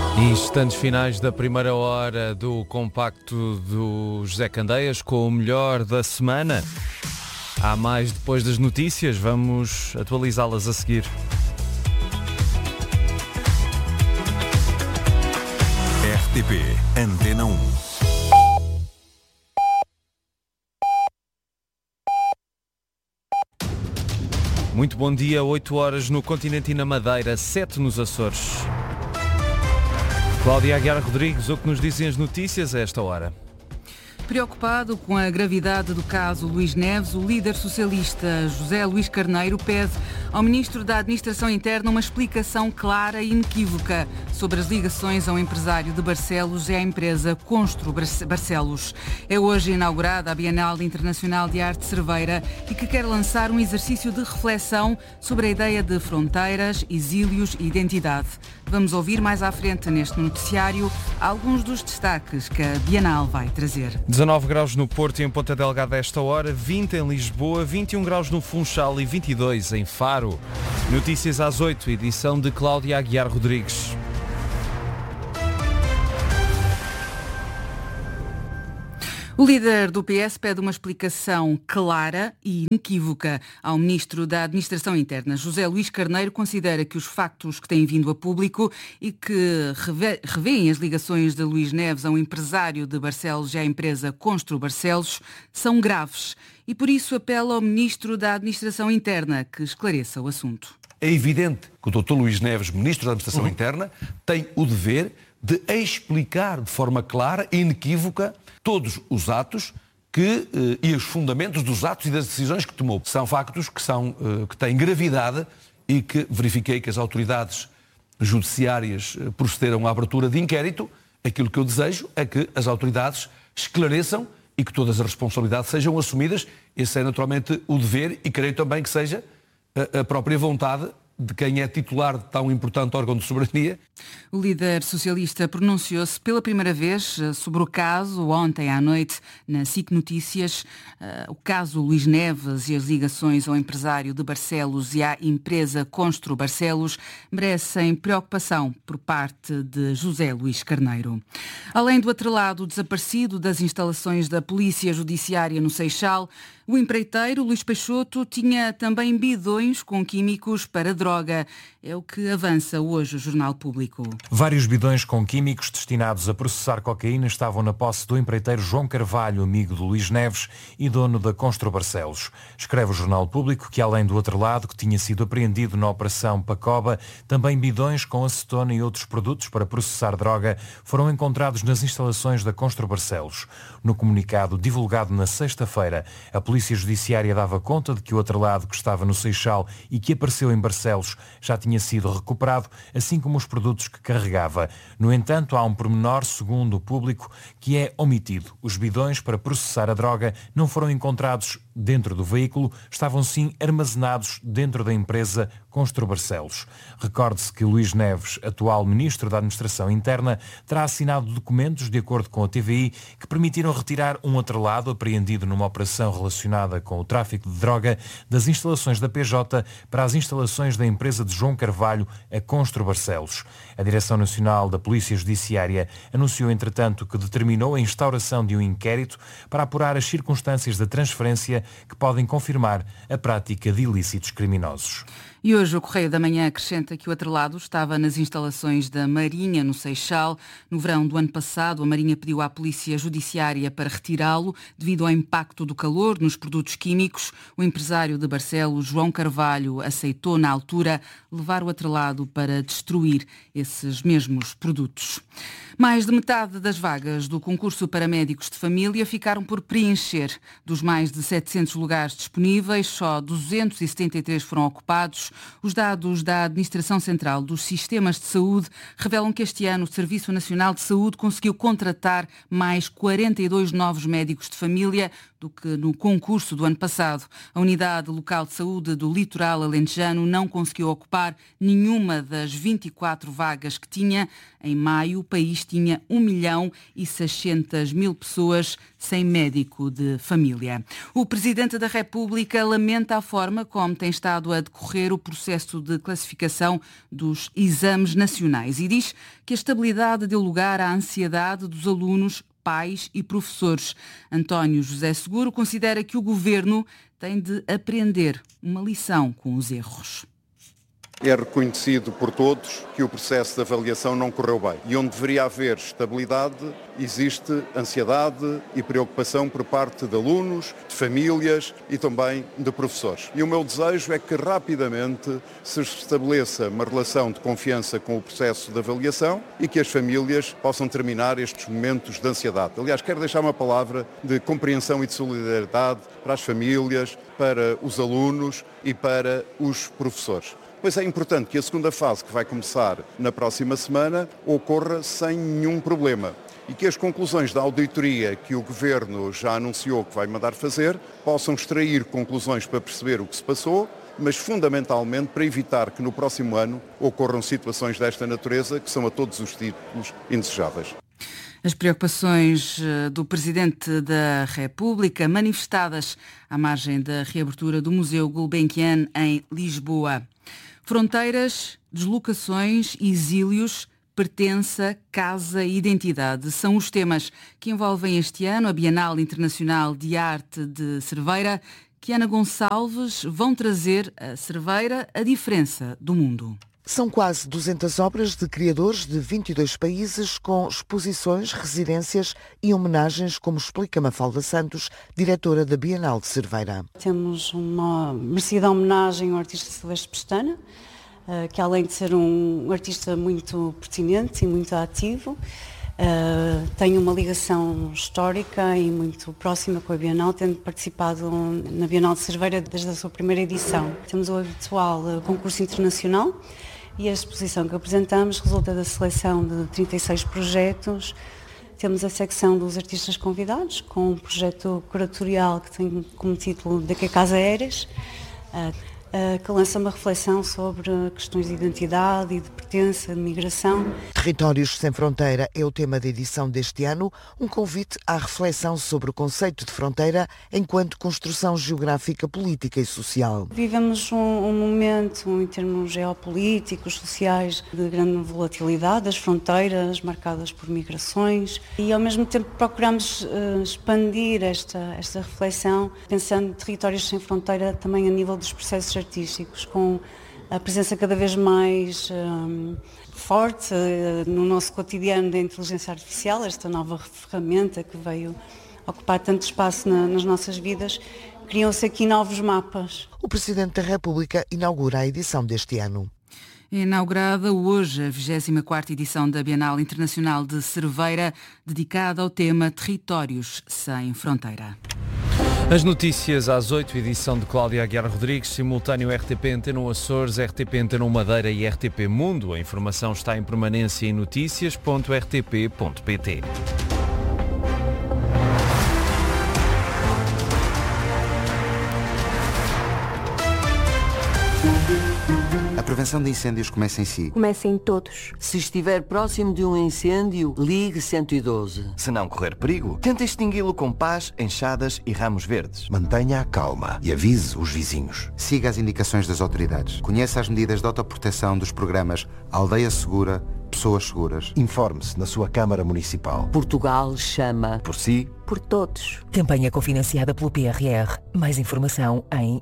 Instantes finais da primeira hora do compacto do José Candeias com o melhor da semana. Há mais depois das notícias, vamos atualizá-las a seguir. RTP Antena 1. Muito bom dia, 8 horas no continente e na Madeira, 7 nos Açores. Cláudia Aguiar Rodrigues, o que nos dizem as notícias a esta hora? Preocupado com a gravidade do caso Luís Neves, o líder socialista José Luís Carneiro pede ao Ministro da Administração Interna uma explicação clara e inequívoca sobre as ligações ao empresário de Barcelos e à empresa Constru Barcelos. É hoje inaugurada a Bienal Internacional de Arte Cerveira e que quer lançar um exercício de reflexão sobre a ideia de fronteiras, exílios e identidade. Vamos ouvir mais à frente neste noticiário alguns dos destaques que a Bienal vai trazer. 19 graus no Porto e em Ponta Delgada a esta hora, 20 em Lisboa, 21 graus no Funchal e 22 em Faro. Notícias às 8, edição de Cláudia Aguiar Rodrigues. O líder do PS pede uma explicação clara e inequívoca ao Ministro da Administração Interna. José Luís Carneiro considera que os factos que têm vindo a público e que revêem as ligações de Luís Neves a um empresário de Barcelos e à empresa Constru Barcelos são graves e por isso apela ao Ministro da Administração Interna que esclareça o assunto. É evidente que o Dr. Luís Neves, Ministro da Administração Interna, tem o dever de explicar de forma clara e inequívoca todos os atos e os fundamentos dos atos e das decisões que tomou. São factos que têm gravidade e que verifiquei que as autoridades judiciárias procederam à abertura de inquérito. Aquilo que eu desejo é que as autoridades esclareçam e que todas as responsabilidades sejam assumidas. Esse é naturalmente o dever e creio também que seja a própria vontade de quem é titular de tão importante órgão de soberania. O líder socialista pronunciou-se pela primeira vez sobre o caso ontem à noite na SIC Notícias. O caso Luís Neves e as ligações ao empresário de Barcelos e à empresa Constru Barcelos merecem preocupação por parte de José Luís Carneiro. Além do atrelado desaparecido das instalações da Polícia Judiciária no Seixal, o empreiteiro Luís Peixoto tinha também bidões com químicos para droga. É o que avança hoje o Jornal Público. Vários bidões com químicos destinados a processar cocaína estavam na posse do empreiteiro João Carvalho, amigo de Luís Neves e dono da Constru Barcelos. Escreve o Jornal Público que, além do atrelado que tinha sido apreendido na Operação Pacoba, também bidões com acetona e outros produtos para processar droga foram encontrados nas instalações da Constru Barcelos. No comunicado divulgado na sexta-feira, a Polícia Judiciária dava conta de que o atrelado que estava no Seixal e que apareceu em Barcelos já tinha sido recuperado, assim como os produtos que carregava. No entanto, há um pormenor, segundo o Público, que é omitido. Os bidões para processar a droga não foram encontrados dentro do veículo, estavam sim armazenados dentro da empresa Constru Barcelos. Recorde-se que Luís Neves, atual Ministro da Administração Interna, terá assinado documentos, de acordo com a TVI, que permitiram retirar um atrelado apreendido numa operação relacionada com o tráfico de droga das instalações da PJ para as instalações da empresa de João Carvalho, a Constru Barcelos. A Direção Nacional da Polícia Judiciária anunciou, entretanto, que determinou a instauração de um inquérito para apurar as circunstâncias da transferência que podem confirmar a prática de ilícitos criminosos. E hoje o Correio da Manhã acrescenta que o atrelado estava nas instalações da Marinha, no Seixal. No verão do ano passado, a Marinha pediu à Polícia Judiciária para retirá-lo devido ao impacto do calor nos produtos químicos. O empresário de Barcelos, João Carvalho, aceitou na altura levar o atrelado para destruir esses mesmos produtos. Mais de metade das vagas do concurso para médicos de família ficaram por preencher. Dos mais de 700 lugares disponíveis, só 273 foram ocupados. Os dados da Administração Central dos Sistemas de Saúde revelam que este ano o Serviço Nacional de Saúde conseguiu contratar mais 42 novos médicos de família, do que no concurso do ano passado. A Unidade Local de Saúde do Litoral Alentejano não conseguiu ocupar nenhuma das 24 vagas que tinha. Em maio, o país tinha 1.600.000 pessoas sem médico de família. O Presidente da República lamenta a forma como tem estado a decorrer o processo de classificação dos exames nacionais e diz que a estabilidade deu lugar à ansiedade dos alunos, pais e professores. António José Seguro considera que o Governo tem de aprender uma lição com os erros. É reconhecido por todos que o processo de avaliação não correu bem. E onde deveria haver estabilidade, existe ansiedade e preocupação por parte de alunos, de famílias e também de professores. E o meu desejo é que rapidamente se estabeleça uma relação de confiança com o processo de avaliação e que as famílias possam terminar estes momentos de ansiedade. Aliás, quero deixar uma palavra de compreensão e de solidariedade para as famílias, para os alunos e para os professores. Pois é importante que a segunda fase, que vai começar na próxima semana, ocorra sem nenhum problema e que as conclusões da auditoria que o Governo já anunciou que vai mandar fazer possam extrair conclusões para perceber o que se passou, mas fundamentalmente para evitar que no próximo ano ocorram situações desta natureza que são a todos os títulos indesejáveis. As preocupações do Presidente da República manifestadas à margem da reabertura do Museu Gulbenkian em Lisboa. Fronteiras, deslocações, exílios, pertença, casa e identidade são os temas que envolvem este ano a Bienal Internacional de Arte de Cerveira, que Ana Gonçalves vão trazer a Cerveira a diferença do mundo. São quase 200 obras de criadores de 22 países com exposições, residências e homenagens, como explica Mafalda Santos, diretora da Bienal de Cerveira. Temos uma merecida homenagem ao artista Silvestre Pestana, que além de ser um artista muito pertinente e muito ativo, tem uma ligação histórica e muito próxima com a Bienal, tendo participado na Bienal de Cerveira desde a sua primeira edição. Temos o habitual concurso internacional e a exposição que apresentamos resulta da seleção de 36 projetos. Temos a secção dos artistas convidados, com um projeto curatorial que tem como título De Que Casa Eres, que lança uma reflexão sobre questões de identidade e de pertença, de migração. Territórios sem fronteira é o tema da edição deste ano, um convite à reflexão sobre o conceito de fronteira enquanto construção geográfica, política e social. Vivemos um momento, em termos geopolíticos, sociais, de grande volatilidade, das fronteiras marcadas por migrações e ao mesmo tempo procuramos expandir esta reflexão, pensando em territórios sem fronteira também a nível dos processos artísticos, com a presença cada vez mais forte no nosso cotidiano da inteligência artificial, esta nova ferramenta que veio ocupar tanto espaço nas nossas vidas. Criam-se aqui novos mapas. O Presidente da República inaugura a edição deste ano. Inaugurada hoje a 24ª edição da Bienal Internacional de Cerveira, dedicada ao tema Territórios sem Fronteira. As notícias às 8, edição de Cláudia Aguiar Rodrigues, simultâneo RTP Antena Açores, RTP Antena Madeira e RTP Mundo. A informação está em permanência em noticias.rtp.pt. A prevenção de incêndios começa em si. Começa em todos. Se estiver próximo de um incêndio, ligue 112. Se não correr perigo, tente extingui-lo com pás, enxadas e ramos verdes. Mantenha a calma e avise os vizinhos. Siga as indicações das autoridades. Conheça as medidas de autoproteção dos programas Aldeia Segura, Pessoas Seguras. Informe-se na sua Câmara Municipal. Portugal chama por si, por todos. Campanha cofinanciada pelo PRR. Mais informação em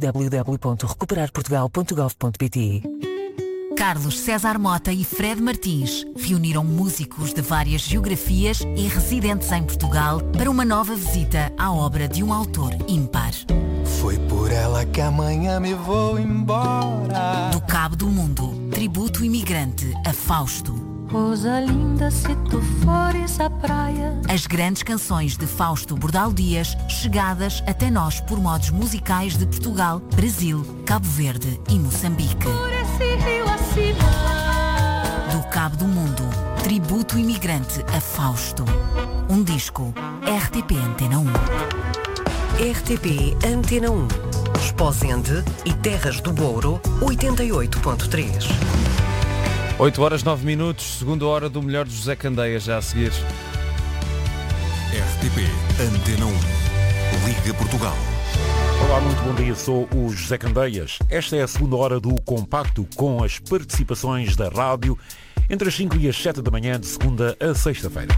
www.recuperarportugal.gov.pt. Carlos César Mota e Fred Martins reuniram músicos de várias geografias e residentes em Portugal para uma nova visita à obra de um autor ímpar. Foi por ela que amanhã me vou embora. Do Cabo do Mundo, tributo imigrante a Fausto. Rosa linda, se tu fores à praia. As grandes canções de Fausto Bordal Dias, chegadas até nós por modos musicais de Portugal, Brasil, Cabo Verde e Moçambique. Por esse rio acima. Do Cabo do Mundo, tributo imigrante a Fausto. Um disco RTP Antena 1. RTP Antena 1. Esposende e Terras do Douro, 88.3. 8 horas 9 minutos, segunda hora do melhor de José Candeias, já a seguir. RTP Antena 1. Liga Portugal. Olá, muito bom dia, sou o José Candeias. Esta é a segunda hora do Compacto com as participações da rádio entre as 5 e as 7 da manhã de segunda a sexta-feira.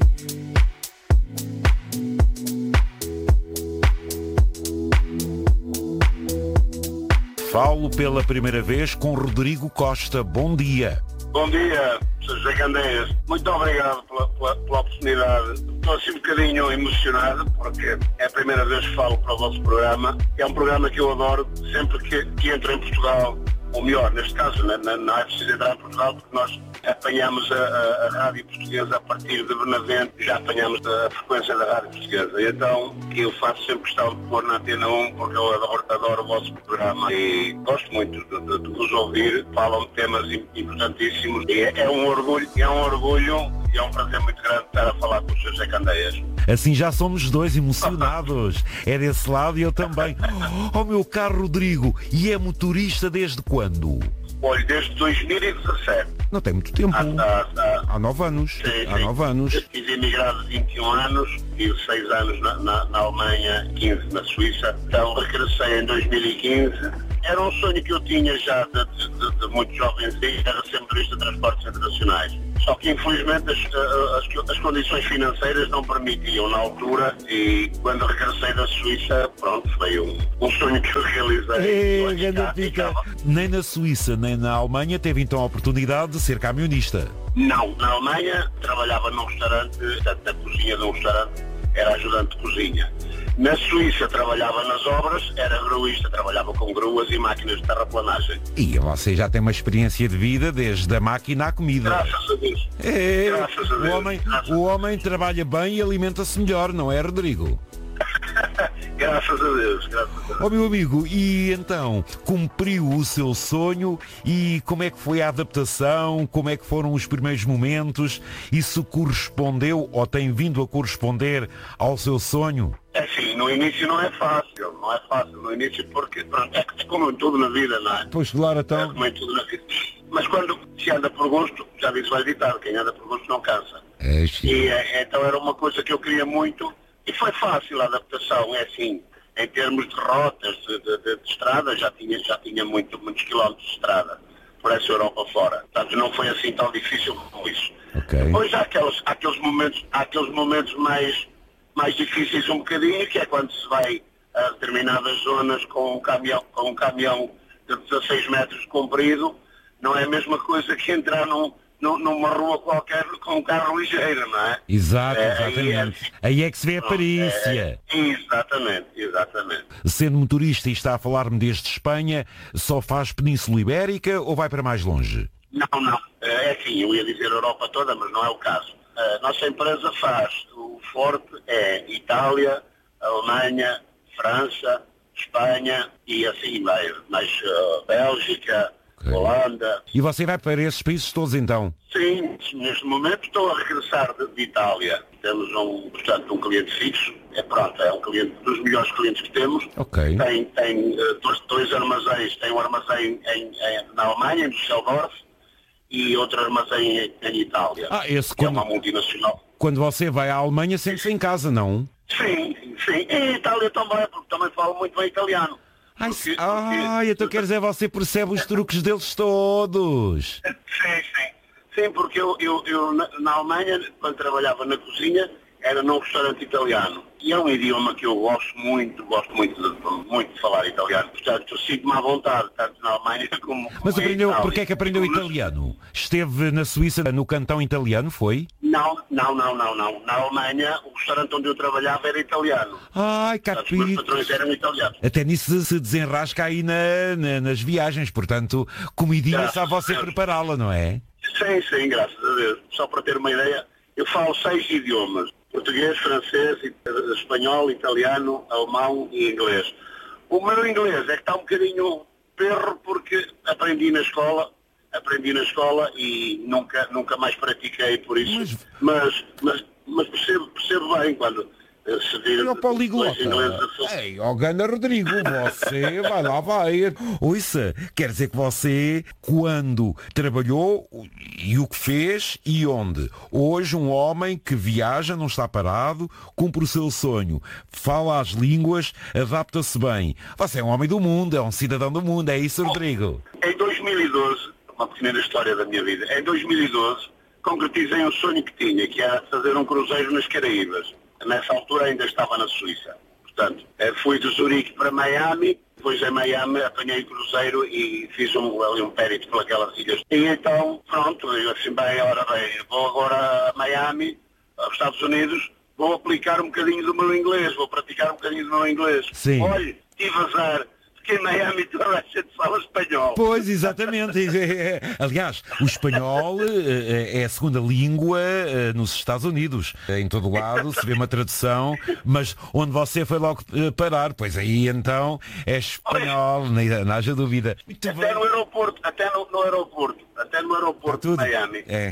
Falo pela primeira vez com Rodrigo Costa. Bom dia. Bom dia, Sr. José Candeias. Muito obrigado pela oportunidade. Estou assim um bocadinho emocionado porque é a primeira vez que falo para o vosso programa. É um programa que eu adoro sempre que entro em Portugal. Ou melhor, neste caso, não é preciso entrar em Portugal porque nós apanhamos a rádio portuguesa a partir de Benavente, já apanhamos a frequência da rádio portuguesa. E então, eu faço sempre questão de pôr na Antena 1 porque eu adoro o vosso programa e gosto muito de vos ouvir. Falam de temas importantíssimos e é um orgulho e é um prazer muito grande estar a falar com o Sr. José Candeias. Assim já somos dois emocionados. É desse lado e eu também. Oh, meu caro Rodrigo, e é motorista desde quando? Olha, desde 2017. Não tem muito tempo. Há 9 anos. Sim, há 9 anos. Eu tive emigrado 21 anos, tive 6 anos na Alemanha, 15 na Suíça. Então regressei em 2015. Era um sonho que eu tinha já de muito jovenzinho, era ser motorista de transportes internacionais. Só que infelizmente as condições financeiras não permitiam na altura e quando regressei da Suíça, pronto, foi um sonho que eu realizei. Nem na Suíça, nem na Alemanha teve então a oportunidade de ser camionista. Não, na Alemanha trabalhava num restaurante, na cozinha de um restaurante, era ajudante de cozinha. Na Suíça trabalhava nas obras, era gruísta, trabalhava com gruas e máquinas de terraplanagem. E você já tem uma experiência de vida desde a máquina à comida. Graças a Deus. Graças a Deus. O homem trabalha bem e alimenta-se melhor, não é, Rodrigo? Graças a Deus, graças a Deus. Oh, meu amigo, e então, cumpriu o seu sonho e como é que foi a adaptação, como é que foram os primeiros momentos, isso correspondeu ou tem vindo a corresponder ao seu sonho? É sim, no início não é fácil no início porque pronto, é como em tudo na vida, não é? Pois claro, então. É como em tudo na vida. Mas quando se anda por gosto, já disse o ditado, quem anda por gosto não cansa. Então era uma coisa que eu queria muito. E foi fácil a adaptação, é assim, em termos de rotas de estrada, já tinha muitos quilómetros de estrada por essa Europa fora. Portanto, não foi assim tão difícil como isso. Okay. Depois há aqueles momentos mais difíceis um bocadinho, que é quando se vai a determinadas zonas com um caminhão de 16 metros comprido, não é a mesma coisa que entrar numa rua qualquer com um carro ligeiro, não é? Exatamente. Aí é que se vê a perícia. Exatamente. Sendo motorista e está a falar-me desde Espanha, só faz Península Ibérica ou vai para mais longe? Não. É assim, eu ia dizer Europa toda, mas não é o caso. A nossa empresa faz, o forte é Itália, Alemanha, França, Espanha e assim vai, mais Bélgica, Holanda. E você vai para esses países todos então? Sim, neste momento estou a regressar de Itália. Temos um cliente fixo, é um cliente dos melhores clientes que temos. Okay. Tem dois armazéns, tem um armazém na Alemanha, em Düsseldorf, e outro armazém em Itália. É uma multinacional. Quando você vai à Alemanha, sente-se em casa, não? Sim. Em Itália também, porque também falo muito bem italiano. Então quer dizer, você percebe os truques deles todos. Sim, porque eu na Alemanha, quando trabalhava na cozinha, era num restaurante italiano. E é um idioma que eu gosto muito de falar italiano. Portanto, sinto-me à vontade, tanto na Alemanha como Mas aprendeu, porquê é que aprendeu italiano? Esteve na Suíça no cantão italiano, foi? Não. Na Alemanha, o restaurante onde eu trabalhava era italiano. Capito. Os meus patrões eram italianos. Até nisso se desenrasca aí nas viagens, portanto, comidinha sabe você prepará-la, não é? Sim, graças a Deus. Só para ter uma ideia, eu falo 6 idiomas. Português, francês, espanhol, italiano, alemão e inglês. O meu inglês é que está um bocadinho perro porque aprendi na escola e nunca mais pratiquei por isso. Mas percebo bem quando Olha para o Liglota. Ei, ó Gana Rodrigo, você vai lá, vai. Ouça, quer dizer que você, quando trabalhou e o que fez e onde? Hoje um homem que viaja, não está parado, cumpre o seu sonho, fala as línguas, adapta-se bem. Você é um homem do mundo, é um cidadão do mundo, é isso, Rodrigo? Em 2012, uma pequena história da minha vida, em 2012 concretizei um sonho que tinha, que era fazer um cruzeiro nas Caraíbas. Nessa altura ainda estava na Suíça. Portanto, fui de Zurique para Miami, depois em Miami apanhei o cruzeiro e fiz ali um périplo por aquelas ilhas. E então, pronto, eu assim, ora bem, vou agora a Miami, aos Estados Unidos, vou aplicar um bocadinho do meu inglês, vou praticar um bocadinho do meu inglês. Sim. Olha, tive azar. Porque em Miami toda a gente fala espanhol. Pois, exatamente. Aliás, o espanhol é a segunda língua nos Estados Unidos. Em todo lado se vê uma tradução, mas onde você foi logo parar, pois aí então é espanhol, não haja dúvida. Muito até bem. No aeroporto, até no aeroporto de Miami. É.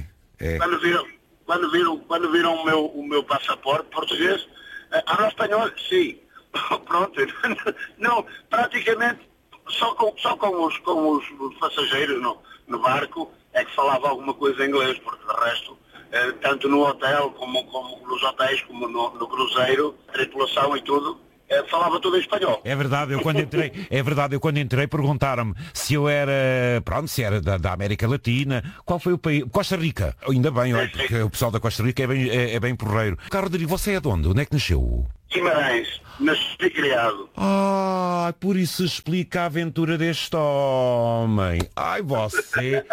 Quando viram o meu passaporte português, habla espanhol, sim. Pronto, não, praticamente só com os passageiros no barco é que falava alguma coisa em inglês, porque de resto, tanto no hotel como nos hotéis, como no cruzeiro, tripulação e tudo, falava tudo em espanhol. É verdade, eu quando entrei perguntaram-me se eu era, da América Latina, qual foi o país? Costa Rica. Ainda bem, olha, porque o pessoal da Costa Rica é bem porreiro. Carlos Rodrigo, você é de onde? Onde é que nasceu? Guimarães, nasci e criado. Por isso explica a aventura deste homem. Ai, você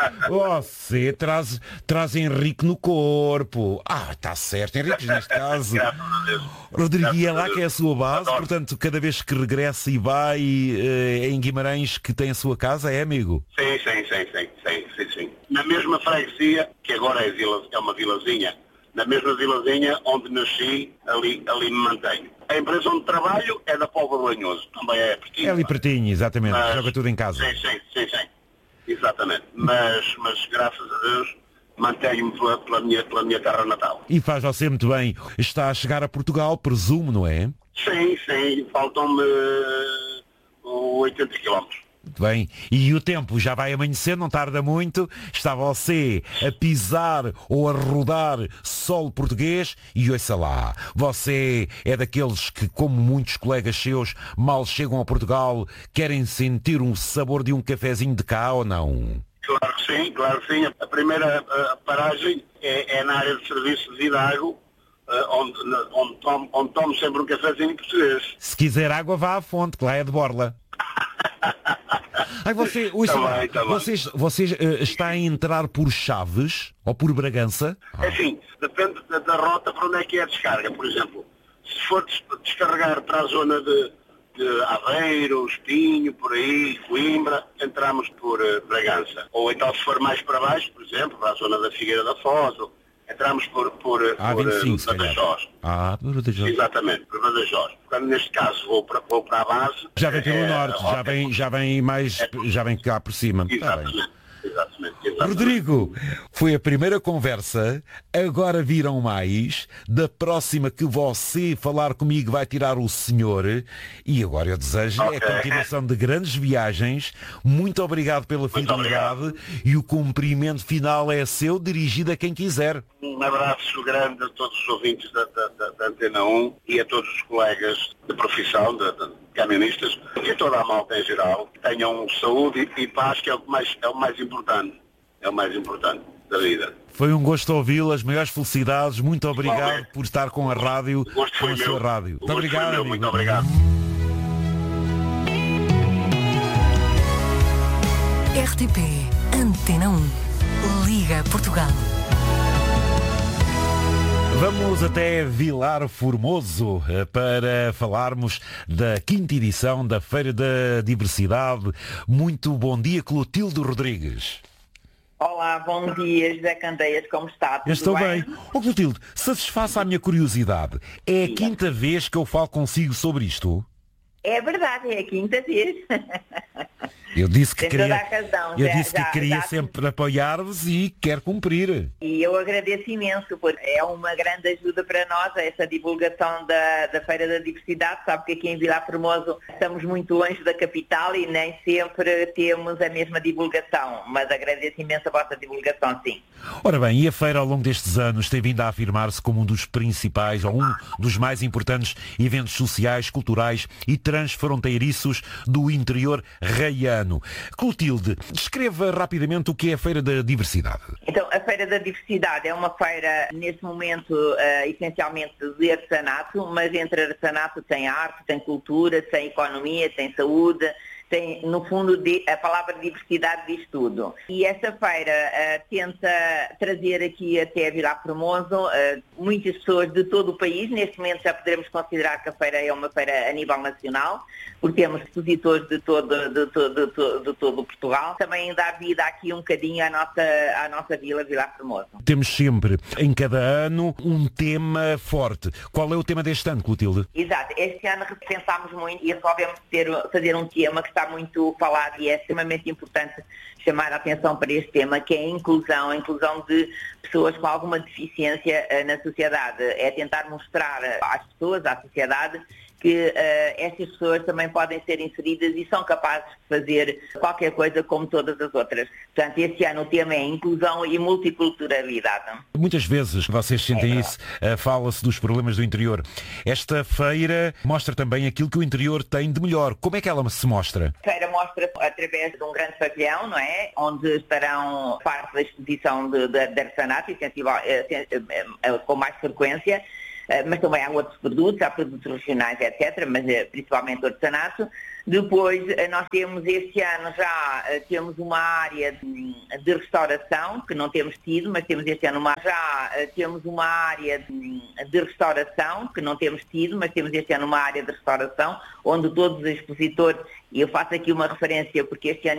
traz Henrique no corpo. Está certo, Henrique neste caso. Rodrigo, e é lá que é a sua base, portanto, cada vez que regressa e vai em Guimarães que tem a sua casa, é amigo? Sim. Na mesma freguesia, que agora é uma vilazinha, na mesma vilazinha onde nasci, ali me mantenho. A empresa onde trabalho é da Póvoa de Lanhoso, também é pertinho. É ali pertinho, exatamente, joga tudo em casa. Sim, exatamente. Mas graças a Deus, mantenho-me pela minha terra natal. E faz você muito bem. Está a chegar a Portugal, presumo, não é? Sim, faltam-me 80 quilómetros. Muito bem. E o tempo já vai amanhecer, não tarda muito. Está você a pisar ou a rodar solo português e ouça lá. Você é daqueles que, como muitos colegas seus, mal chegam a Portugal, querem sentir um sabor de um cafezinho de cá ou não? Claro que sim. A primeira paragem é na área de serviço de Idago, onde tomo sempre um cafezinho português. Se quiser água, vá à fonte, que lá é de Borla. Você está a entrar por Chaves ou por Bragança? É assim, depende da rota para onde é que é a descarga. Por exemplo, se for descarregar para a zona de Aveiro, Espinho, por aí, Coimbra, entramos por Bragança. Ou então se for mais para baixo, por exemplo, para a zona da Figueira da Foz, entramos por 25, Badajoz. Badajoz. Exatamente, por Badajoz. Quando neste caso vou para a base. Já vem pelo norte, já vem cá por cima. Exatamente. Rodrigo, foi a primeira conversa, agora viram mais. Da próxima que você falar comigo vai tirar o senhor. E agora eu desejo a continuação de grandes viagens. Muito obrigado pela fidelidade. E o cumprimento final é seu, dirigido a quem quiser. Um abraço grande a todos os ouvintes da Antena 1 e a todos os colegas de profissão, de camionistas e toda a malta em geral. Tenham saúde e paz, que é o mais importante. É o mais importante da vida. Foi um gosto ouvi-lo, as maiores felicidades. Muito obrigado por estar com a rádio, com a sua rádio. Muito obrigado, amigo. Muito obrigado. RTP Antena 1. Liga Portugal. Vamos até Vilar Formoso para falarmos da 5ª edição da Feira da Diversidade. Muito bom dia, Clotilde Rodrigues. Olá, bom dia, José Candeias, como está? Tudo Estou bem. bem. Clotilde, satisfaça a minha curiosidade. É a 5ª vez que eu falo consigo sobre isto? É verdade, é a quinta vez. Eu disse que Tem queria, toda a razão. queria sempre apoiar-vos e quero cumprir. E eu agradeço imenso, porque é uma grande ajuda para nós essa divulgação da Feira da Diversidade. Sabe que aqui em Vilar Formoso estamos muito longe da capital e nem sempre temos a mesma divulgação, mas agradeço imenso a vossa divulgação, sim. Ora bem, e a feira ao longo destes anos tem vindo a afirmar-se como um dos principais ou um dos mais importantes eventos sociais, culturais e transfronteiriços do interior raiano. Clotilde, descreva rapidamente o que é a Feira da Diversidade. Então, a Feira da Diversidade é uma feira, neste momento, essencialmente de artesanato, mas entre artesanato tem arte, tem cultura, tem economia, tem saúde, tem, no fundo, a palavra diversidade diz tudo. E essa feira tenta trazer aqui até Vilar Formoso muitas pessoas de todo o país. Neste momento já poderemos considerar que a feira é uma feira a nível nacional, porque temos expositores de todo Portugal. Também dá vida aqui um bocadinho à nossa vila, Vilar Formoso. Temos sempre, em cada ano, um tema forte. Qual é o tema deste ano, Clotilde? Exato. Este ano repensámos muito e resolvemos fazer um tema que está muito falado e é extremamente importante chamar a atenção para este tema, que é a inclusão de pessoas com alguma deficiência na sociedade. É tentar mostrar às pessoas, à sociedade, que estas pessoas também podem ser inseridas e são capazes de fazer qualquer coisa como todas as outras. Portanto, este ano o tema é inclusão e multiculturalidade. Muitas vezes vocês sentem isso, fala-se dos problemas do interior. Esta feira mostra também aquilo que o interior tem de melhor. Como é que ela se mostra? A feira mostra através de um grande pavilhão, não é? Onde estarão parte da exposição de artesanato, com mais frequência. Mas também há outros produtos, há produtos regionais, etc., mas principalmente o artesanato. Depois, nós temos este ano temos uma área de restauração, que não temos tido, mas temos este ano temos uma área de restauração, que não temos tido, mas temos este ano uma área de restauração, onde todos os expositores, e eu faço aqui uma referência, porque este ano